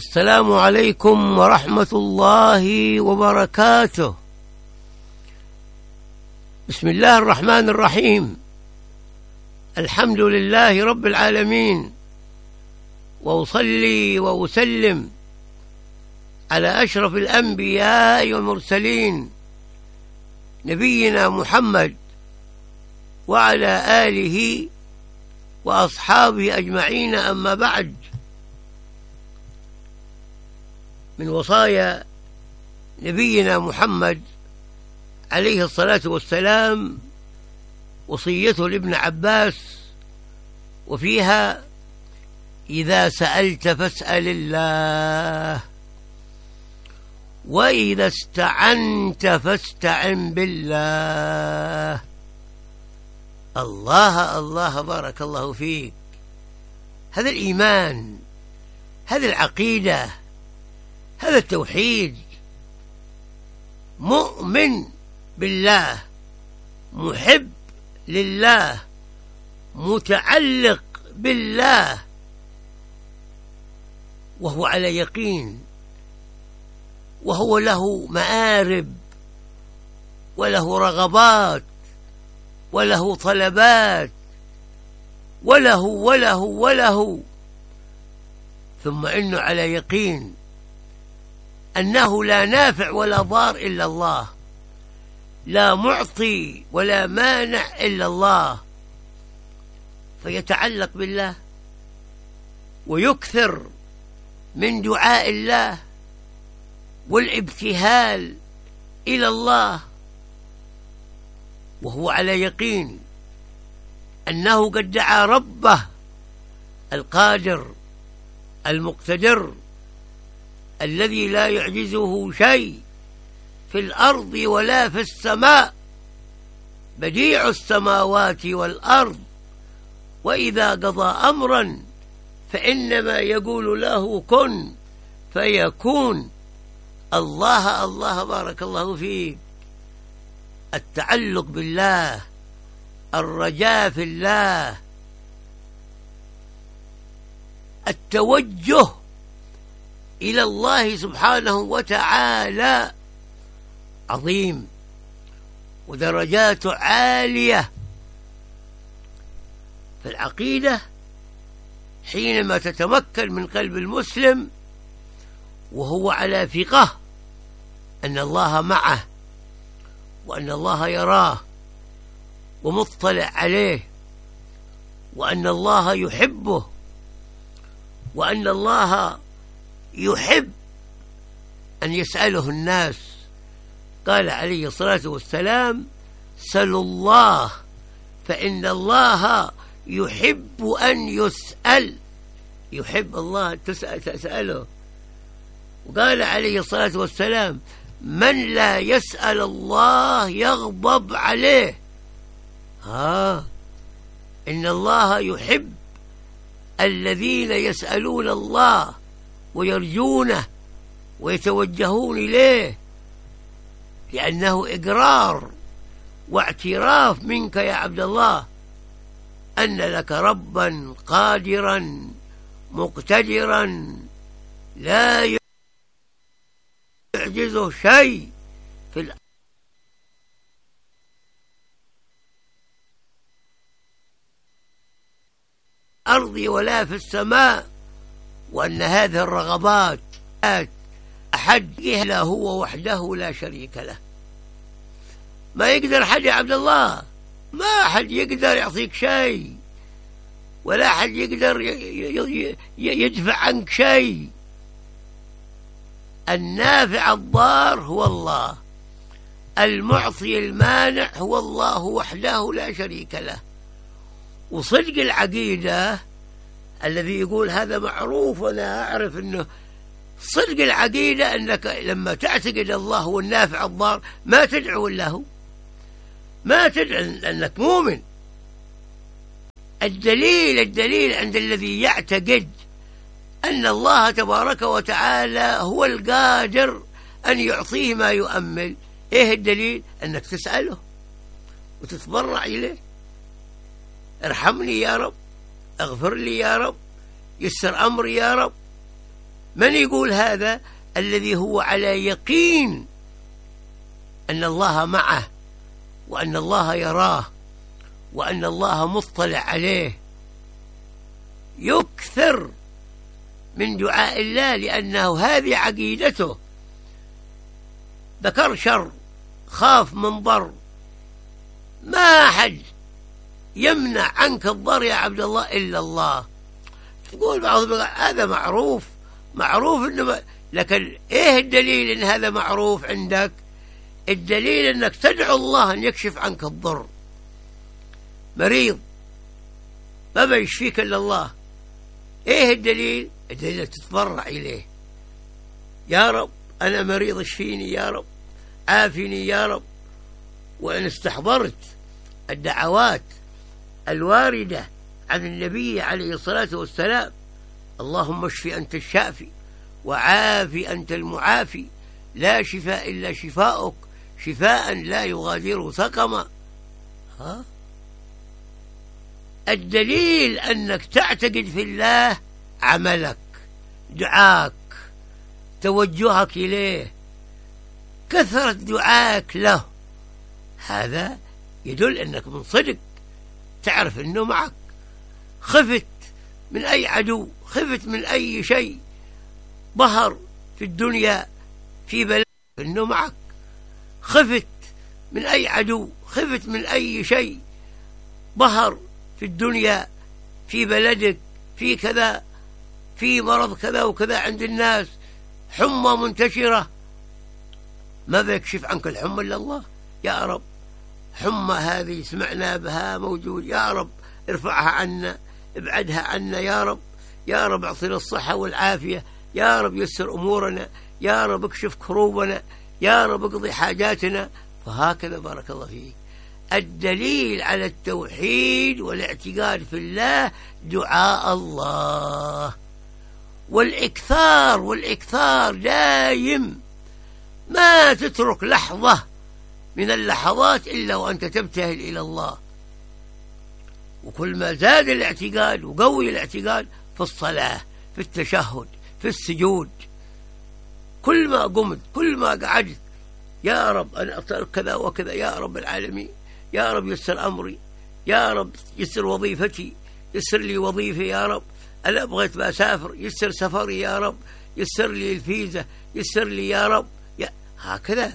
السلام عليكم ورحمة الله وبركاته. بسم الله الرحمن الرحيم. الحمد لله رب العالمين، وأصلي وأسلم على أشرف الأنبياء والمرسلين نبينا محمد وعلى آله وأصحابه أجمعين. أما بعد، من وصايا نبينا محمد عليه الصلاة والسلام وصيته لابن عباس، وفيها: إذا سألت فاسأل الله، وإذا استعنت فاستعن بالله. الله الله، بارك الله فيك. هذا الإيمان، هذه العقيدة، هذا التوحيد. مؤمن بالله، محب لله، متعلق بالله، وهو على يقين، وهو له مآرب وله رغبات وله طلبات وله، ثم إنه على يقين أنه لا نافع ولا ضار إلا الله، لا معطي ولا مانع إلا الله، فيتعلق بالله ويكثر من دعاء الله والابتهال إلى الله، وهو على يقين أنه قد دعا ربه القادر المقتدر الذي لا يعجزه شيء في الأرض ولا في السماء، بديع السماوات والأرض، وإذا قضى أمرا فإنما يقول له كن فيكون. الله الله، بارك الله فيك. التعلق بالله، الرجاء في الله، التوجه إلى الله سبحانه وتعالى عظيم ودرجاته عالية. فالعقيدة حينما تتمكن من قلب المسلم وهو على ثقة أن الله معه، وأن الله يراه ومطلع عليه، وأن الله يحبه، وأن الله يحب أن يسأله الناس. قال عليه الصلاة والسلام: سلوا الله فإن الله يحب أن يسأل. يحب الله تسأله. وقال عليه الصلاة والسلام: من لا يسأل الله يغضب عليه. إن الله يحب الذين يسألون الله ويرجونه ويتوجهون إليه، لأنه إقرار واعتراف منك يا عبد الله أن لك ربا قادرا مقتدرا لا يعجزه شيء في الأرض ولا في السماء، وأن هذه الرغبات أحد إلا هو وحده لا شريك له. ما يقدر حد يا عبد الله، ما حد يقدر يعطيك شيء، ولا حد يقدر يدفع عنك شيء. النافع الضار هو الله، المعطي المانع هو الله وحده لا شريك له. وصدق العقيدة الذي يقول هذا معروف، وأنا أعرف أنه صدق العقيدة أنك لما تعتقد الله هو النافع الضار ما تدعو إلا هو، ما تدعو أنك مؤمن. الدليل عند الذي يعتقد أن الله تبارك وتعالى هو القادر أن يعطيه ما يؤمل. إيه الدليل؟ أنك تسأله وتتضرع إليه: ارحمني يا رب، اغفر لي يا رب، يسر أمري يا رب. من يقول هذا؟ الذي هو على يقين أن الله معه، وأن الله يراه، وأن الله مطلع عليه، يكثر من دعاء الله، لأنه هذه عقيدته. ذكر شر، خاف من ضر، ما أحد يمنع عنك الضر يا عبد الله إلا الله. تقول بعض هذا معروف إنه، لكن إيه الدليل إن هذا معروف عندك؟ الدليل أنك تدعو الله أن يكشف عنك الضر. مريض ما بيشفيك إلا الله، إيه الدليل؟ الدليل تتضرع إليه، يا رب أنا مريض اشفيني يا رب، عافني يا رب. وإن استحضرت الدعوات الواردة عن النبي عليه الصلاة والسلام: اللهم اشفي أنت الشافي، وعافي أنت المعافي، لا شفاء إلا شفاؤك، شفاء لا يغادر سقما. الدليل أنك تعتقد في الله عملك، دعاك، توجهك إليه، كثرة دعاك له، هذا يدل أنك من صدق تعرف أنه معك. خفت من أي عدو، خفت من أي شيء ظهر في الدنيا في بلد، أنه معك. خفت من أي عدو، خفت من أي شيء ظهر في الدنيا في بلدك، في كذا، في مرض كذا وكذا عند الناس، حمى منتشرة، ما بيكشف عنك الحمى إلا الله. يا رب حمى هذه سمعنا بها موجود، يا رب ارفعها عنا، ابعدها عنا يا رب، يا رب اعطنا الصحة والعافية، يا رب يسر أمورنا، يا رب اكشف كروبنا، يا رب اقضي حاجاتنا. فهكذا بارك الله فيك. الدليل على التوحيد والاعتقاد في الله دعاء الله، والإكثار دايم، ما تترك لحظة من اللحظات إلا وأنت تبتهل إلى الله. وكل ما زاد الاعتقاد وقوي الاعتقاد في الصلاة، في التشهد، في السجود، كل ما قمت، كل ما قعدت: يا رب أنا أطلب كذا وكذا، يا رب العالمين، يا رب يسر أمري، يا رب يسر وظيفتي، يسر لي وظيفة يا رب، أنا بغيت بسافر، يسر سفري يا رب، يسر لي الفيزا، يسر لي يا رب. هكذا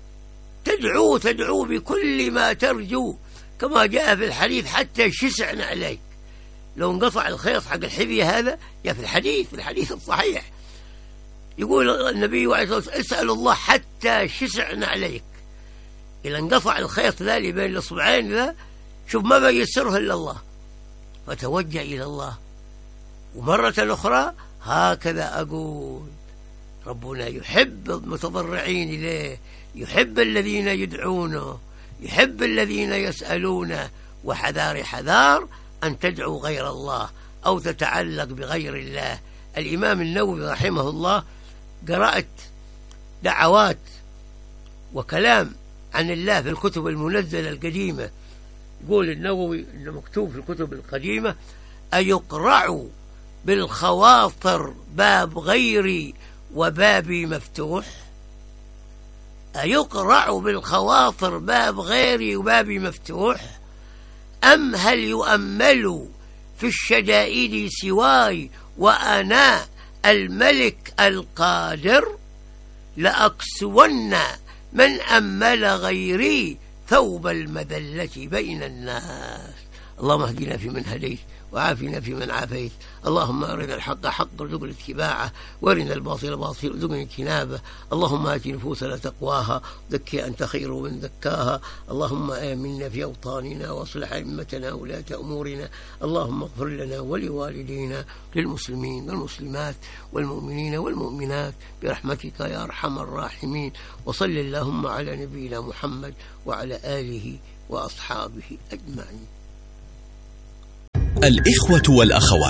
تدعو بكل ما ترجو، كما جاء في الحديث: حتى شسعنا عليك، لو انقطع الخيط حق الحبية هذا، يا في الحديث الصحيح يقول النبي عليه الصلاة والسلام: اسأل الله حتى شسعنا عليك. إذا انقطع الخيط ذا اللي بين الأصبعين ذا، شوف ما بيسره إلا الله، فتوجه إلى الله. ومرة أخرى هكذا أقول: ربنا يحب المتضرعين إليه، يحب الذين يدعونه، يحب الذين يسألونه. وحذار أن تدعو غير الله أو تتعلق بغير الله. الإمام النووي رحمه الله قرأت دعوات وكلام عن الله في الكتب المنزلة القديمة. يقول النووي إنه مكتوب في الكتب القديمة: أيقرع بالخواطر باب غيري وبابي مفتوح؟ أيقرع بالخواطر باب غيري وبابي مفتوح؟ أم هل يؤمل في الشدائد سواي وأنا الملك القادر؟ لأكسون من أمل غيري ثوب المذلة بين الناس. اللهم اهدنا فيمن هديت، وعافنا فيمن عافيت. اللهم أرنا الحق حقا وارزقنا اتباعه، وارنا الباطل باطلا وارزقنا اجتنابه. اللهم آت نفوسنا تقواها، زكها أنت خير من زكاها. اللهم آمنا في أوطاننا، واصلح أئمتنا ولاة أمورنا. اللهم اغفر لنا ولوالدينا، للمسلمين والمسلمات والمؤمنين والمؤمنات برحمتك يا أرحم الراحمين. وصل اللهم على نبينا محمد وعلى آله وأصحابه أجمعين. الإخوة والأخوات،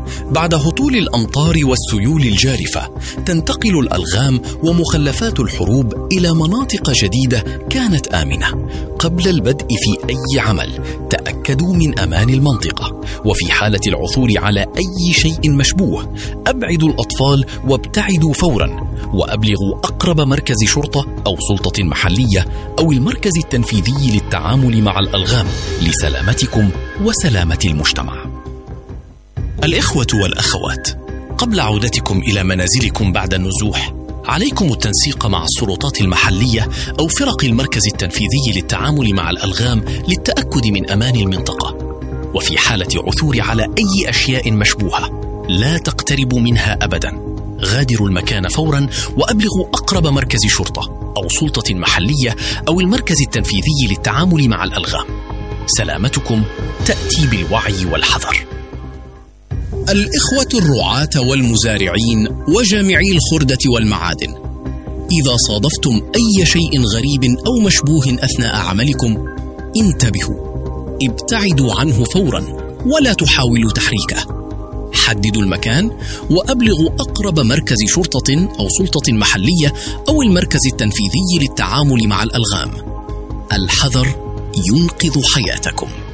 بعد هطول الأمطار والسيول الجارفة تنتقل الألغام ومخلفات الحروب إلى مناطق جديدة كانت آمنة. قبل البدء في أي عمل تأكدوا من أمان المنطقة، وفي حالة العثور على أي شيء مشبوه أبعدوا الأطفال وابتعدوا فورا، وأبلغوا أقرب مركز شرطة أو سلطة محلية أو المركز التنفيذي للتعامل مع الألغام لسلامتكم وسلامة المجتمع. الإخوة والأخوات، قبل عودتكم إلى منازلكم بعد النزوح عليكم التنسيق مع السلطات المحلية أو فرق المركز التنفيذي للتعامل مع الألغام للتأكد من أمان المنطقة. وفي حالة عثور على أي أشياء مشبوهة لا تقتربوا منها أبدا، غادروا المكان فورا وأبلغوا أقرب مركز شرطة أو سلطة محلية أو المركز التنفيذي للتعامل مع الألغام. سلامتكم تأتي بالوعي والحذر. الإخوة الرعاة والمزارعين وجامعي الخردة والمعادن، إذا صادفتم أي شيء غريب أو مشبوه أثناء عملكم انتبهوا، ابتعدوا عنه فورا ولا تحاولوا تحريكه. حددوا المكان وأبلغوا أقرب مركز شرطة أو سلطة محلية أو المركز التنفيذي للتعامل مع الألغام. الحذر ينقذ حياتكم.